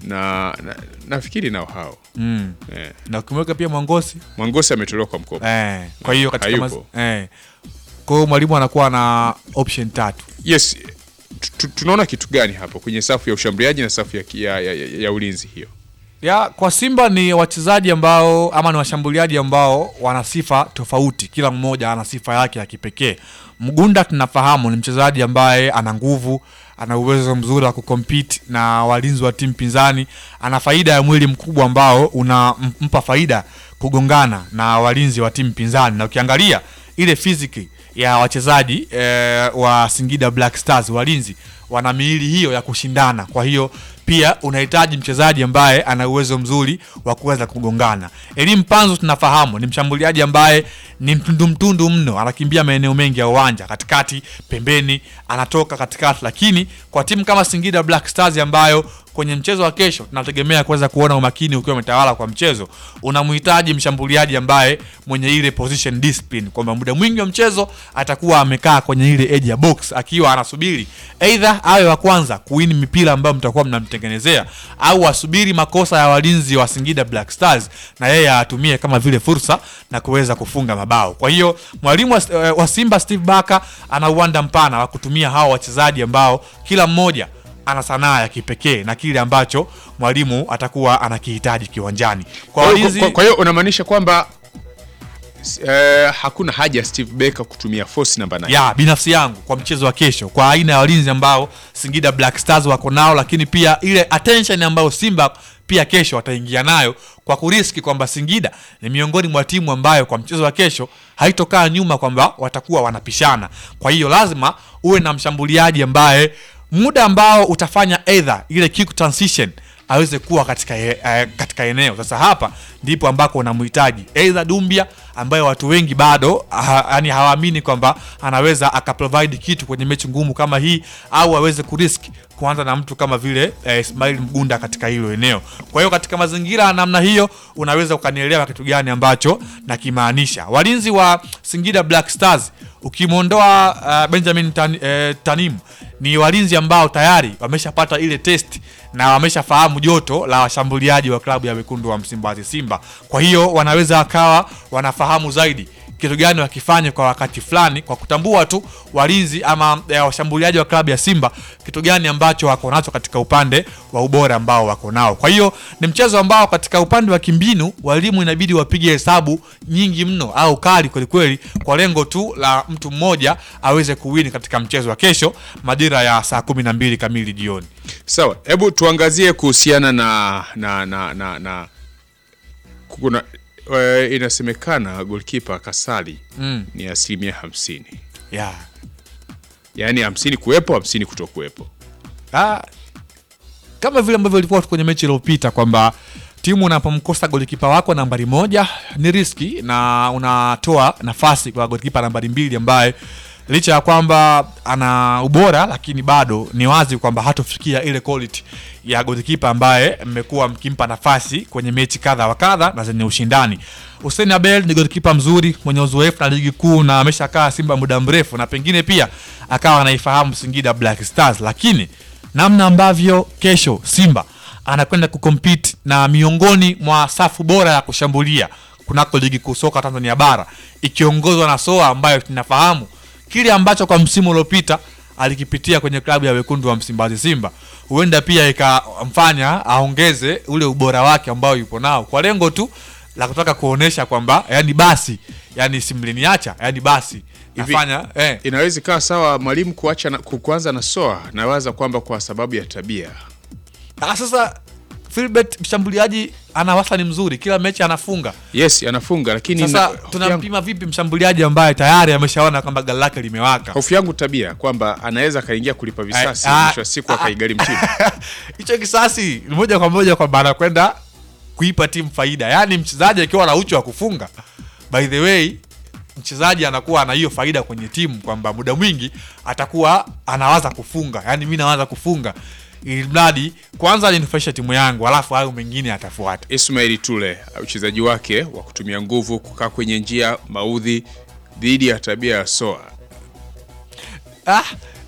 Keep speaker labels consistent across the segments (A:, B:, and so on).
A: nafikiri nao hao.
B: Na ukimweka pia Mwangosi
A: ametolewa kwa mkopo.
B: Kwa hiyo katika kwa hiyo mwalimu anakuwa na option 3.
A: Yes. Tunaona kitu gani hapo kwenye safu ya ushambuliaji na safu ya ulinzi hiyo?
B: Kwa Simba ni wachezaji ambao ama ni washambuliaji ambao wana sifa tofauti, kila mmoja ana sifa yake ya kipekee. Mgunda tunafahamu ni mchezaji ambaye ana nguvu, ana uwezo mzuri wa kucompete na walinzi wa timu pinzani, ana faida ya mwili mkubwa ambao unampa faida kugongana na walinzi wa timu pinzani. Na ukiangalia ile fiziki ya wachezaji wa Singida Black Stars, walinzi wana miili hiyo ya kushindana. Kwa hiyo pia unahitaji mchezaji ambaye ana uwezo mzuri wa kuweza kugongana. Elim Panzo tunafahamu ni mshambuliaji ambaye ni mtundu mno, anakimbia maeneo mengi ya uwanja, katikati, pembeni, anatoka katikati. Lakini kwa timu kama Singida Black Stars ambayo kwenye mchezo wa kesho tunategemea kuweza kuona umakini ukiwa umetawala kwa mchezo, unamhitaji mshambuliaji ambaye mwenye ile position discipline, kwamba muda mwingi wa mchezo atakuwa amekaa kwenye ile edge ya box akiwa anasubiri either awe wa kwanza kuwini mipira ambayo mtakuwa mnamtengenezea, au asubiri makosa ya walinzi wa Singida Black Stars na yeye atumie kama vile fursa na kuweza kufunga mabao. Kwa hiyo mwalimu wa Simba Steve Baka ana uwanda mpana wa kutumia hao wachezaji ambao kila mmoja ana sanaa ya kipekee na kile ambacho mwalimu atakuwa anakihitaji kiwanjani.
A: Kwa hiyo unamaanisha kwamba hakuna haja Steve Baka kutumia force number 9.
B: Binafsi yangu kwa mchezo wa kesho, kwa aina ya walinzi ambao Singida Black Stars wako nao, lakini pia ile attention ambayo Simba pia kesho wataingia nayo kwa kuriski kwamba Singida ni miongoni mwa timu ambayo kwa mchezo wa kesho haitokaa nyuma kwamba watakuwa wanapishana. Kwa hiyo lazima uwe na mshambuliaji ambaye muda ambao utafanya either ile kick transition aweze kuwa katika eneo. Sasa hapa ndipo ambako unamhitaji either Dumbia ambaye watu wengi bado yani hawaamini kwamba anaweza akaprovide kitu kwenye mechi ngumu kama hii, au aweze kurisk kuanza na mtu kama vile Ismail Mgunda katika hilo eneo. Kwa hiyo katika mazingira namna hiyo unaweza ukanielewa kitu gani ambacho nakimaanisha. Walinzi wa Singida Black Stars ukimondoa Benjamin Tanim ni walinzi ambao tayari wameshapata ile test na wameshafahamu joto la washambuliaji wa klabu ya Wekundu wa Msimbazi Simba. Kwa hiyo wanaweza akawa wanafahamu zaidi kitu gani wakifanya kwa wakati fulani, kwa kutambua tu walinzi ama washambuliaji wa klabu ya Simba kitu gani ambacho wako nacho katika upande wa ubora ambao wako nao. Kwa hiyo ni mchezo ambao katika upande wa kimbinu walimu inabidi wapige hesabu nyingi mno au kali kweli kweli, kwa lengo tu la mtu mmoja aweze kuwini katika mchezo wa kesho majira ya saa 12 kamili jioni.
A: Sawa, hebu tuangazie kuhusiana na kuna inasemekana goalkeeper Kasali ni 50%. Yaani 50 kuwepo, 50 kutokuwepo.
B: Kama vile ambavyo ilikuwa kwenye mechi iliyopita kwamba timu unapomkosa goalkeeper wako nambari 1 ni riski na unatoa nafasi kwa goalkeeper nambari 2 ambaye licha ya kwamba ana ubora lakini bado ni wazi kwamba hatofikia ile quality ya goalkeeper ambaye mmekuwa mkimpa nafasi kwenye mechi kadha wa kadha na zenye ushindani. Hussein Abel ni goalkeeper mzuri mwenye uzoefu na ligi kuu na ameshakaa Simba muda mrefu na pengine pia akawa anaifahamu Singida Black Stars, lakini namna ambavyo kesho Simba anakwenda kucompete na miongoni mwa safu bora ya kushambulia kunako ligi kuu soka Tanzania bara ikiongozwa na Soa ambayo tunafahamu kile ambacho kwa msimu uliopita alikipitia kwenye klabu ya Wekundu wa Msimbazi Simba, huenda pia ikamfanya aongeze ule ubora wake ambao yupo nao kwa lengo tu la kutaka kuonesha kwamba yani basi yani simliniacha yani basi nafanya
A: inaweza ikawa sawa mwalimu kuanza na Soa, nawaza kwamba kwa sababu ya tabia.
B: Sasa Philbert mshambuliaji ana wastani mzuri, kila mechi anafunga.
A: Yes, anafunga, lakini
B: sasa tunampima vipi mshambuliaji ambaye tayari ameshaona kwamba gari lake limewaka?
A: Hofu yangu tabia kwamba anaweza kaingia kulipa visasi mwisho wa siku akaigharimu timu.
B: Hicho kisasi ni moja kwa moja kwa bana kwenda kuipa timu faida. Yaani mchezaji akiwa na uchu wa kufunga, by the way mchezaji anakuwa ana hiyo faida kwenye timu kwamba muda mwingi atakuwa anawaza kufunga. Yaani mimi nawaza kufunga ilimradi kwanza ninufaisha timu yangu alafu hayo mengine atafuata.
A: Ismail Tule uchezaji wake wa kutumia nguvu, kukaa kwenye njia, maudhi dhidi ya tabia ya Soa.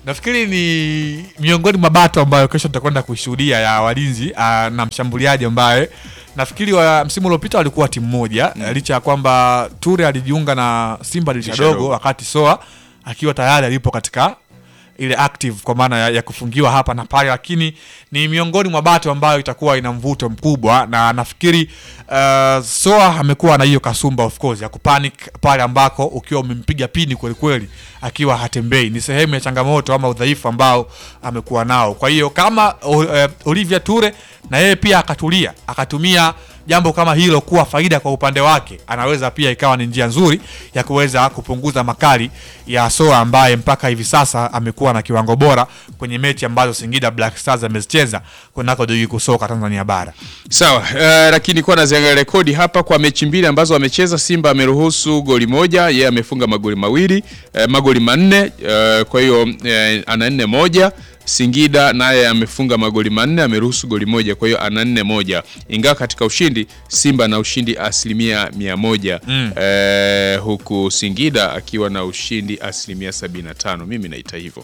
B: Nafikiri ni miongoni mwa bato ambayo kesho tutakwenda kushuhudia ya walinzi na mshambuliaji ambaye nafikiri wa msimu uliopita walikuwa timu moja, licha ya kwamba Ture alijiunga na Simba dirisha dogo wakati Soa akiwa tayari alipo katika ile active kwa maana ya kufungiwa hapa na pale, lakini ni miongoni mwa bato ambayo itakuwa ina mvuto mkubwa, na nafikiri Soa amekuwa na hiyo kasumba of course ya kupanic pale ambako ukiwa umempiga pini kweli kweli akiwa hatembei. Ni sehemu ya changamoto ama udhaifu ambao amekuwa nao. Kwa hiyo kama Olivier Ture na yeye pia akatulia, akatumia jambo kama hilo kuwa faida kwa upande wake, anaweza pia ikawa ni njia nzuri ya kuweza kupunguza makali ya Soa ambaye mpaka hivi sasa amekuwa na kiwango bora kwenye mechi ambazo Singida Black Stars amezicheza kunako ligi kuu soka Tanzania bara.
A: Sawa, lakini kwa naziangalia rekodi hapa kwa mechi mbili ambazo amecheza, Simba ameruhusu goli moja, yeye amefunga magoli mawili, magoli manne, kwa hiyo ana 4-1. Singida naye amefunga magoli manne, ameruhusu goli moja, kwa hiyo ana 4-1. Ingawa katika ushindi Simba na ushindi 100%, huku Singida akiwa na ushindi 75%. Mimi naita hivyo.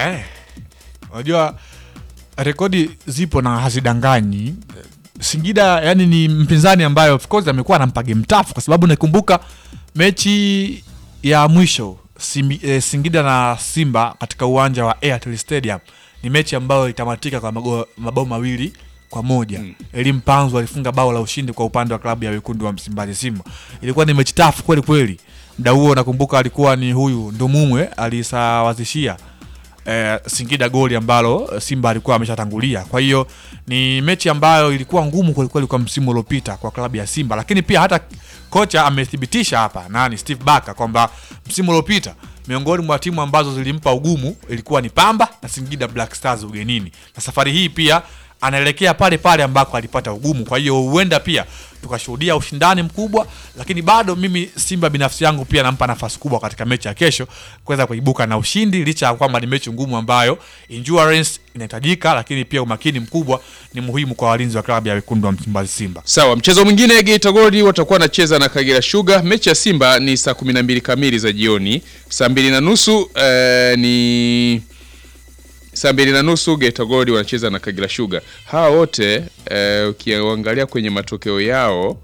B: Unajua rekodi zipo na hazidanganyi. Singida yani ni mpinzani ambaye of course amekuwa anampa game tough, kwa sababu nakumbuka mechi ya mwisho Singida na Simba katika uwanja wa Airtel Stadium ni mechi ambayo itamatika kwa mabao 2-1. Elim Panzu alifunga bao la ushindi kwa upande wa klabu ya wekundu wa Msimbazi Simba. Ilikuwa ni mechi tough kweli kweli. Muda huo nakumbuka alikuwa ni huyu Ndumumwe alisawazishia Singida goli ambalo Simba alikuwa ameshatangulia. Kwa hiyo ni mechi ambayo ilikuwa ngumu kweli kweli kwa msimu uliopita kwa klabu ya Simba, lakini pia hata kocha amethibitisha hapa Steve Barker kwamba msimu uliopita miongoni mwa timu ambazo zilimpa ugumu ilikuwa ni Pamba na Singida Black Stars ugenini, na safari hii pia anaelekea pale pale ambako alipata ugumu. Kwa hiyo huenda pia tukashuhudia ushindani mkubwa, lakini bado mimi Simba binafsi yangu pia nampa nafasi kubwa katika mechi ya kesho kuweza kuibuka na ushindi, licha ya kwamba ni mechi ngumu ambayo endurance inahitajika, lakini pia umakini mkubwa ni muhimu kwa walinzi wa klabu ya wekundu wa Msimbazi Simba.
A: Sawa, mchezo mwingine Geita Gold watakuwa wanacheza na Kagera Sugar. Mechi ya Simba ni saa 12 kamili za jioni. Saa 2:30 ni saa 2:30 Geita Gold wanacheza na Kagera Sugar. Hawa wote ukiangalia kwenye matokeo yao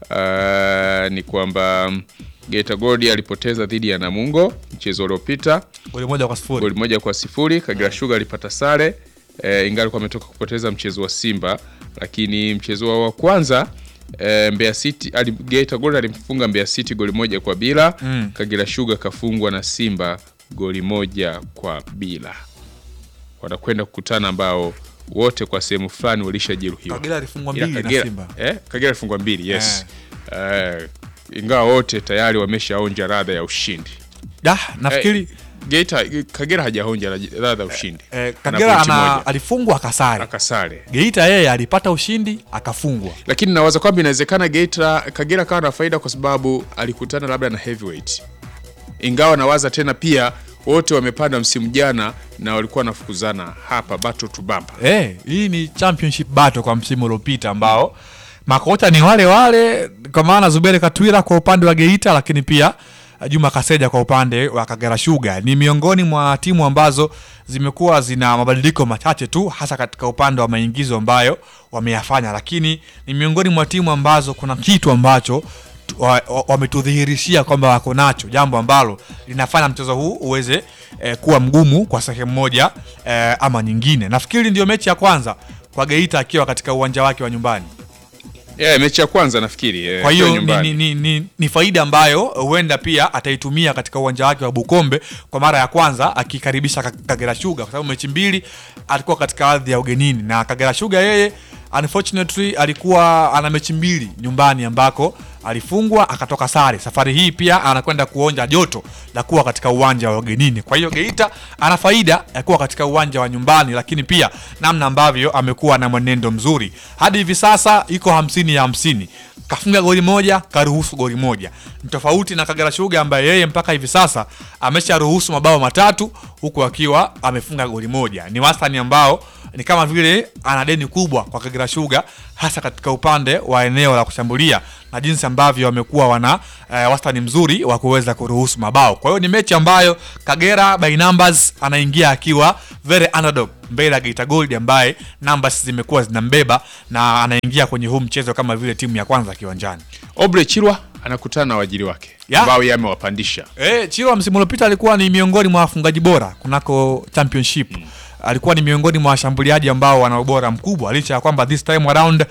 A: ni kwamba Geita Gold alipoteza dhidi ya Namungo mchezo uliopita
B: goli 1-0.
A: Goli 1-0. Kagera Sugar alipata sare, ingawa alikuwa ametoka kupoteza mchezo wa Simba, lakini mchezo wa kwanza Mbeya City Geita Gold alimfunga Mbeya City goli 1-0. Kagera Sugar kafungwa na Simba goli 1-0. Wanakwenda kukutana ambao wote kwa sehemu fulani walishajeruhiwa.
B: Kagera alifungwa 2 na Simba.
A: Kagera alifungwa 2, yes. Ingawa wote tayari wameshaonja ladha ya ushindi.
B: Nafikiri
A: Kagera hajaonja ladha ya ushindi.
B: Kagera alifungwa akasare. Geita yeye alipata ushindi akafungwa.
A: Lakini nawaza kwamba inawezekana Kagera kawa na faida kwa sababu alikutana labda na Heavyweight. Ingawa nawaza tena pia wote wamepanda msimu jana na walikuwa nafukuzana hapa battle to bumper.
B: Hii ni championship battle kwa msimu uliopita ambao makocha ni wale kwa maana Zuberi Katwira kwa upande wa Geita, lakini pia Juma Kaseja kwa upande wa Kagera Sugar. Ni miongoni mwa timu ambazo zimekuwa zina mabadiliko machache tu, hasa katika upande wa maingizo ambayo wameyafanya, lakini ni miongoni mwa timu ambazo kuna kitu ambacho wametudhihirishia kwamba wako nacho, jambo ambalo linafanya mchezo huu uweze kuwa mgumu kwa sehemu moja ama nyingine. Nafikiri ndio mechi ya kwanza kwa Geita akiwa katika uwanja wake wa nyumbani.
A: Mechi ya kwanza nafikiri.
B: Kwa hiyo ni faida ambayo huenda pia ataitumia katika uwanja wake wa Bukombe kwa mara ya kwanza akikaribisha Kagera Sugar, kwa sababu mechi mbili alikuwa katika ardhi ya ugenini, na Kagera Sugar yeye unfortunately alikuwa ana mechi mbili nyumbani ambako alifungwa akatoka sare. Safari hii pia anakwenda kuonja joto la kuwa katika uwanja wa ugenini. Kwa hiyo Geita ana faida ya kuwa katika uwanja wa nyumbani, lakini pia namna ambavyo amekuwa na mwenendo mzuri. Hadi hivi sasa iko 50-50. Kafunga goli moja, karuhusu goli moja. Ni tofauti na Kagera Sugar ambaye yeye mpaka hivi sasa amesharuhusu mabao 3 huku akiwa amefunga goli moja. Ni wastani ambao ni kama vile ana deni kubwa kwa Kagera Sugar, hasa katika upande wa eneo la kushambulia na jinsi ambavyo wamekuwa wana wastani mzuri wa kuweza kuruhusu mabao. Kwa hiyo ni mechi ambayo Kagera by numbers anaingia akiwa very underdog mbele ya Geita Gold ambaye numbers zimekuwa zinambeba, na anaingia kwenye huu mchezo kama vile timu ya kwanza kiwanjani.
A: Obre Chirwa anakutana na wajiri wake ambao yeye amewapandisha.
B: Chirwa msimu uliopita alikuwa ni miongoni mwa wafungaji bora kunako championship. Alikuwa ni miongoni mwa washambuliaji ambao wana ubora mkubwa, licha ya kwamba this time around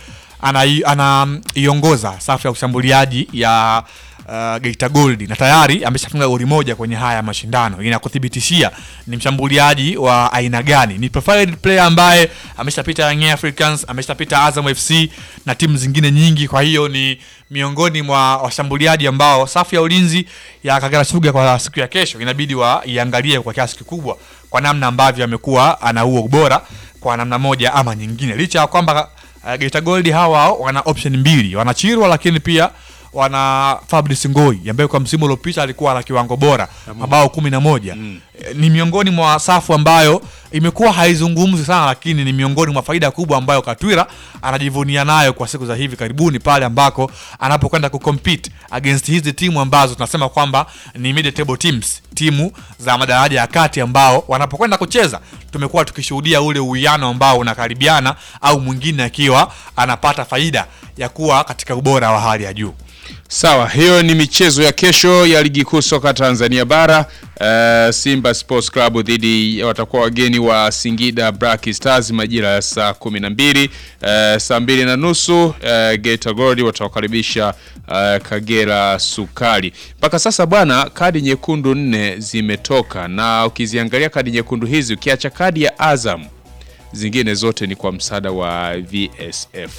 B: anaiongoza safu ya ushambuliaji ya Geita Gold na tayari ameshafunga goli moja kwenye haya mashindano. Inakuthibitishia ni mshambuliaji wa aina gani. Ni profiled player ambaye ameshapita Young Africans, ameshapita Azam FC na timu zingine nyingi. Kwa hiyo ni miongoni mwa washambuliaji ambao safu ya ulinzi ya Kagera Sugar kwa siku ya kesho inabidi waiangalie kwa kiasi kikubwa, kwa namna ambavyo amekuwa ana huo ubora kwa namna moja ama nyingine. Licha ya kwamba Geita Gold hawa wana option mbili, wana Chirwa lakini pia wana Fabrice Ngoi ambaye kwa msimu uliopita alikuwa na kiwango bora, mabao 11. Ni miongoni mwa safu ambayo imekuwa haizungumzi sana, lakini ni miongoni mwa faida kubwa ambayo Katwira anajivunia nayo kwa siku za hivi karibuni pale ambako anapokwenda kucompete against hizi timu ambazo tunasema kwamba ni mid table teams, timu za madaraja ya kati ambao wanapokwenda kucheza tumekuwa tukishuhudia ule uwiano ambao unakaribiana au mwingine akiwa anapata faida ya kuwa katika ubora wa hali ya juu.
A: Sawa, hiyo ni michezo ya kesho ya ligi kuu soka Tanzania bara. Simba Sports Club dhidi watakuwa wageni wa Singida Black Stars majira ya saa 12. Saa 2:30 Geita Gold watawakaribisha Kagera Sukari. Mpaka sasa bwana, kadi nyekundu 4 zimetoka, na ukiziangalia kadi nyekundu hizi, ukiacha kadi ya Azam, zingine zote ni kwa msaada wa VSF.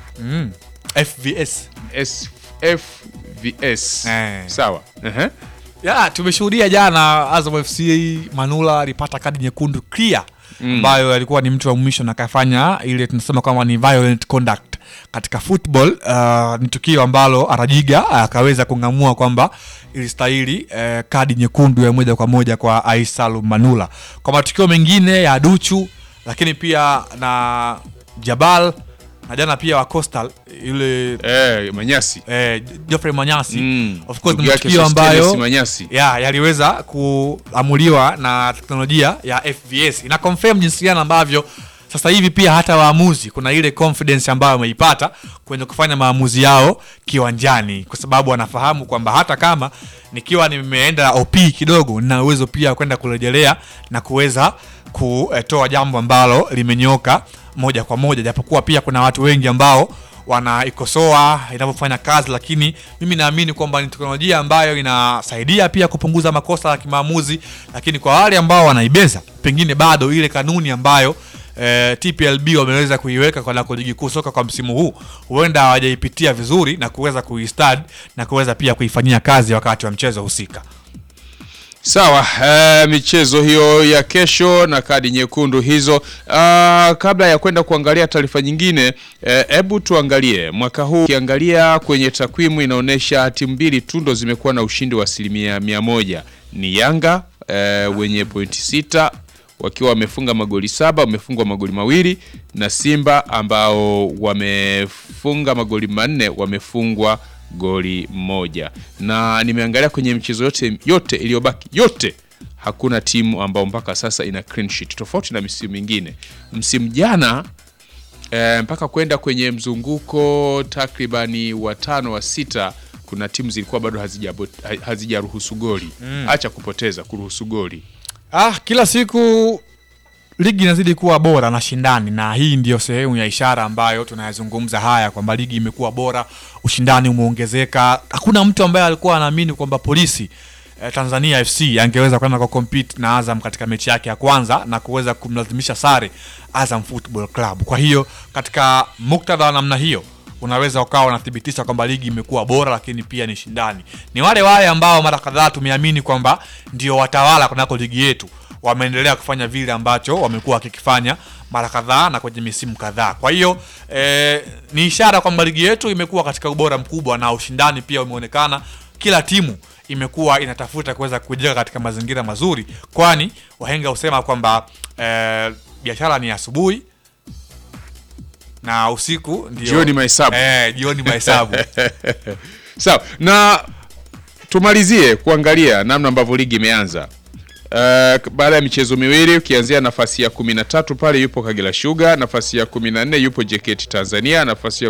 A: FVS. Sawa.
B: Tumeshuhudia jana Azam FC Manula alipata kadi nyekundu clear ambayo alikuwa ni mtu wa mwisho na kafanya ile tunasema kama ni violent conduct katika football. Ni tukio ambalo Arajiga akaweza kungamua kwamba ilistahili kadi nyekundu ya moja kwa moja kwa Aisalu Manula. Kwa matukio mengine ya Duchu lakini pia na Jabal na jana pia wa Coastal ile
A: Manyasi
B: Geoffrey Manyasi of course ni tukio ambayo yaliweza kuamuliwa na teknolojia ya FVS. Ina confirm jinsi gani ambavyo sasa hivi pia hata waamuzi kuna ile confidence ambayo wameipata kwenye kufanya maamuzi yao kiwanjani, kwa sababu wanafahamu kwamba hata kama nikiwa nimeenda OP kidogo nina uwezo pia kwenda kurejelea na kuweza kutoa jambo ambalo limenyoka moja kwa moja, japokuwa pia kuna watu wengi ambao wanaikosoa inapofanya kazi, lakini mimi naamini kwamba ni teknolojia ambayo inasaidia pia kupunguza makosa ya kimaamuzi. Lakini kwa wale ambao wanaibeza, pengine bado ile kanuni ambayo TPLB wameweza kuiweka kwa ligi kuu soka kwa msimu huu huenda hawajaipitia vizuri na kuweza kuistadi na kuweza pia kuifanyia kazi wakati wa mchezo husika.
A: Sawa, michezo hiyo ya kesho na kadi nyekundu hizo. Kabla ya kwenda kuangalia taarifa nyingine, hebu tuangalie mwaka huu. Kiangalia kwenye takwimu inaonesha timu mbili tu ndo zimekuwa na ushindi wa 100%. Ni Yanga wenye pointi 6 wakiwa wamefunga magoli 7, wamefungwa magoli 2, na Simba ambao wamefunga magoli 4, wamefungwa goli 1. Na nimeangalia kwenye michezo yote iliyobaki yote, hakuna timu ambao mpaka sasa ina clean sheet, tofauti na misimu mingine. Msimu jana mpaka kwenda kwenye mzunguko takribani wa 5 wa 6, kuna timu zilikuwa bado hazijaruhusu goli. Acha kupoteza, kuruhusu goli.
B: Kila siku ligi inazidi kuwa bora na shindani, na hii ndio sehemu ya ishara ambayo tunayazungumza haya kwamba ligi imekuwa bora, ushindani umeongezeka. Hakuna mtu ambaye alikuwa anaamini kwamba Polisi Tanzania FC angeweza kwenda kwa compete na Azam katika mechi yake ya kwanza na kuweza kumlazimisha sare Azam Football Club. Kwa hiyo katika muktadha wa namna hiyo unaweza ukawa unathibitisha kwamba ligi imekuwa bora, lakini pia ni shindani. Ni wale ambao mara kadhaa tumeamini kwamba ndio watawala kunako ligi yetu wameendelea kufanya vile ambacho wamekuwa wakikifanya mara kadhaa na kwenye misimu kadhaa. Kwa hiyo ni ishara kwamba ligi yetu imekuwa katika ubora mkubwa na ushindani pia umeonekana. Kila timu imekuwa inatafuta kuweza kujenga katika mazingira mazuri, kwani wahenga husema kwamba biashara ni asubuhi na usiku ndio
A: jioni mahesabu.
B: Jioni mahesabu.
A: Sawa, na tumalizie kuangalia namna ambavyo ligi imeanza. Baada ya michezo miwili, ukianzia nafasi ya 13 pale yupo Kagera Sugar, nafasi ya 14 yupo JKT Tanzania, nafasi ya